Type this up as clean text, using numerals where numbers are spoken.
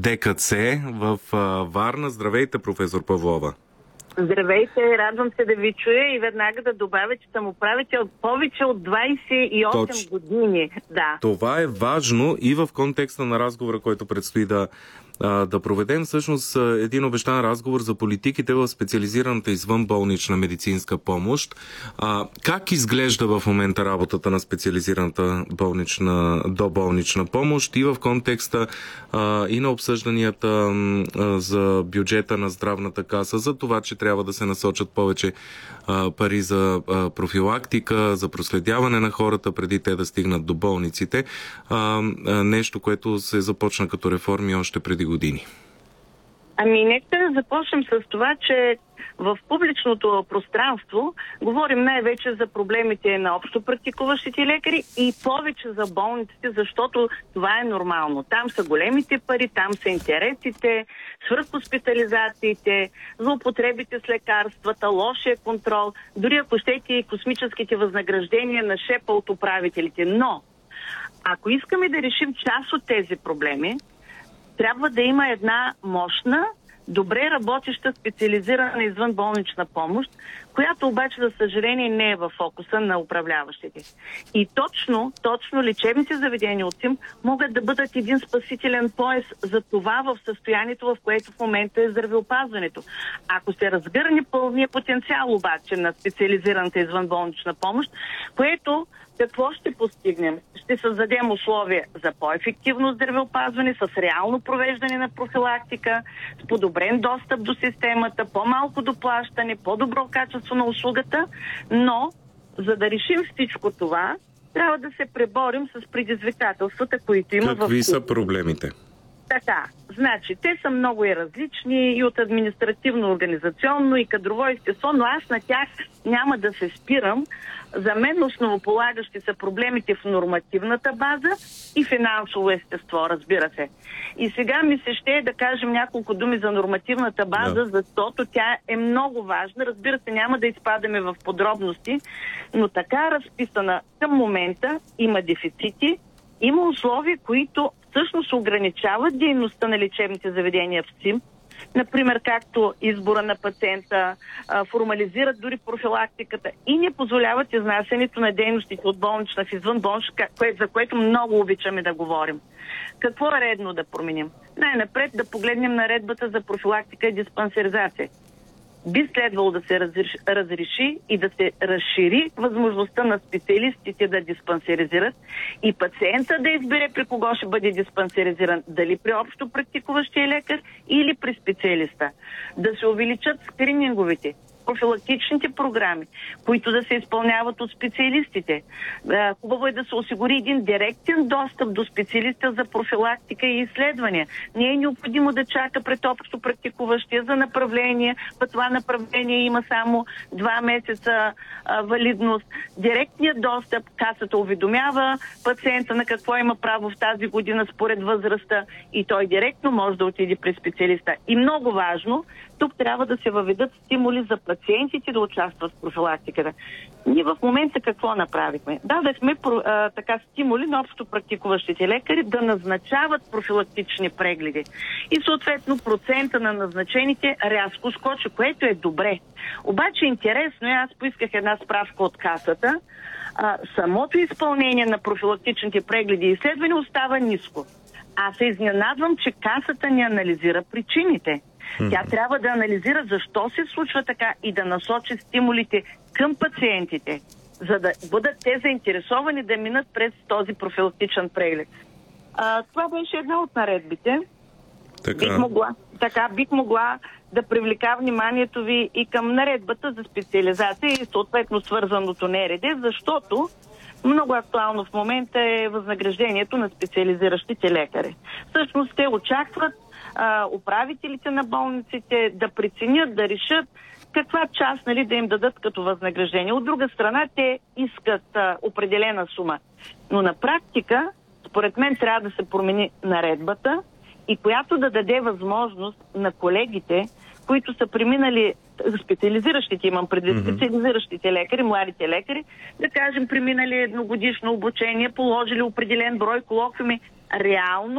ДКЦ в Варна. Здравейте, професор Павлова. Здравейте, радвам се да ви чуя и веднага да добавя, че съм управител повече от 28 години. Да. Това е важно и в контекста на разговора, който предстои да проведем. Всъщност един обещан разговор за политиките в специализираната извънболнична медицинска помощ. Как изглежда в момента работата на специализираната доболнична помощ и в контекста и на обсъжданията за бюджета на здравната каса, за това, че трябва да се насочат повече пари за профилактика, за проследяване на хората преди те да стигнат до болниците. Нещо, което се започна като реформи още преди години. Нека да започнем с това, че в публичното пространство говорим най-вече за проблемите на общопрактикуващите лекари и повече за болниците, защото това е нормално. Там са големите пари, там са интересите, свръххоспитализациите, злоупотребите с лекарствата, лошия контрол, дори ако щете и космическите възнаграждения на шепа от управителите. Но, ако искаме да решим част от тези проблеми, трябва да има една мощна, добре работеща специализирана извънболнична помощ, която обаче, за съжаление, не е в фокуса на управляващите. И точно лечебните заведения от СИМ могат да бъдат един спасителен пояс за това в състоянието, в което в момента е здравеопазването. Ако се разгърне пълния потенциал обаче на специализираната извънболнична помощ, което какво ще постигнем? Ще създадем условия за по-ефективно здравеопазване, с реално провеждане на профилактика, с подобрен достъп до системата, по-малко доплащане, по-добро качество на услугата, но за да решим всичко това, трябва да се преборим с предизвикателствата, които има в... Какви са проблемите? Така, значи, те са много и различни и от административно-организационно и кадрово естество, но аз на тях няма да се спирам. За мен основополагащи са проблемите в нормативната база и финансово естество, разбира се. И сега ми се ще да кажем няколко думи за нормативната база, защото тя е много важна. Разбира се, няма да изпадаме в подробности, но така разписана към момента има дефицити, има условия, които всъщност ограничават дейността на лечебните заведения в СИМ. Например, както избора на пациента, формализират дори профилактиката и не позволяват изнасянето на дейностите от болнична в извънболнична, за което много обичаме да говорим. Какво е редно да променим? Най-напред да погледнем наредбата за профилактика и диспансеризация. Би следвало да се разреши и да се разшири възможността на специалистите да диспансеризират и пациента да избере при кого ще бъде диспансеризиран, дали при общо практикуващия лекар или при специалиста. Да се увеличат скрининговите, профилактичните програми, които да се изпълняват от специалистите. Хубаво е да се осигури един директен достъп до специалиста за профилактика и изследвания. Не е необходимо да чака пред общо практикуващия за направление, път това направление има само 2 месеца валидност. Директният достъп, касата уведомява пациента на какво има право в тази година според възрастта и той директно може да отиде при специалиста. И много важно, тук трябва да се въведат стимули за пациентите да участват в профилактиката. Ние в момента какво направихме? Дадахме така стимули на общо практикуващите лекари да назначават профилактични прегледи. И съответно процента на назначените рязко скочи, което е добре. Обаче интересно, аз поисках една справка от касата, самото изпълнение на профилактичните прегледи и изследвания остава ниско. Аз се изненадвам, че касата не анализира причините. Тя трябва да анализира защо се случва така и да насочи стимулите към пациентите, за да бъдат те заинтересовани да минат през този профилактичен преглед. Това беше една от наредбите. Бих могла да привлека вниманието ви и към наредбата за специализация и съответно свързаното НРД, защото много актуално в момента е възнаграждението на специализиращите лекари. Всъщност те очакват управителите на болниците да преценят, да решат каква част да им дадат като възнаграждение. От друга страна, те искат определена сума. Но на практика, според мен, трябва да се промени наредбата и която да даде възможност на колегите, които са преминали, специализиращите, имам предвид, специализиращите лекари, младите лекари, да кажем, преминали едногодишно обучение, положили определен брой колоквиуми, реално